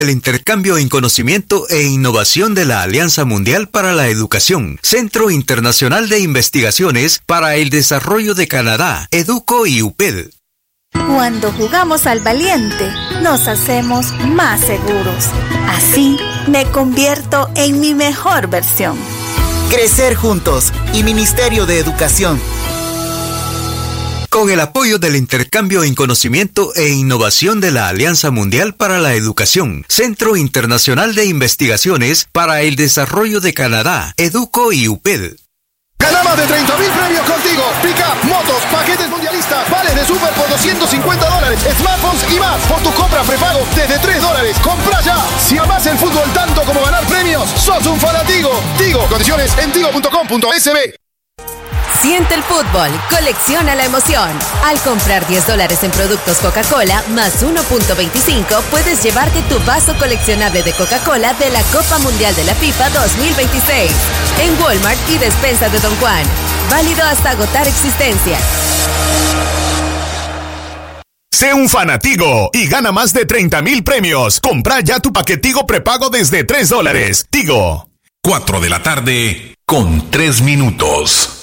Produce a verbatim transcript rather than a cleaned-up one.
El intercambio en conocimiento e innovación de la Alianza Mundial para la Educación, Centro Internacional de Investigaciones para el Desarrollo de Canadá, Educo y U P E D. Cuando jugamos al valiente, nos hacemos más seguros. Así, me convierto en mi mejor versión. Crecer juntos y Ministerio de Educación. Con el apoyo del intercambio en conocimiento e innovación de la Alianza Mundial para la Educación, Centro Internacional de Investigaciones para el Desarrollo de Canadá, Educo y U P E D. Gana más de treinta mil premios contigo. Pica, motos, paquetes mundialistas, vales de super por doscientos cincuenta dólares, smartphones y más por tu compra prepago desde tres dólares. ¡Compra ya! Si amás el fútbol tanto como ganar premios, sos un fanatigo. Tigo, condiciones en tigo punto com punto es be. Siente el fútbol, colecciona la emoción. Al comprar diez dólares en productos Coca-Cola más uno punto veinticinco, puedes llevarte tu vaso coleccionable de Coca-Cola de la Copa Mundial de la FIFA dos mil veintiséis. En Walmart y despensa de Don Juan. Válido hasta agotar existencia. Sé un fanatigo y gana más de treinta mil premios. Compra ya tu paquetigo prepago desde tres dólares. Tigo. cuatro de la tarde con tres minutos.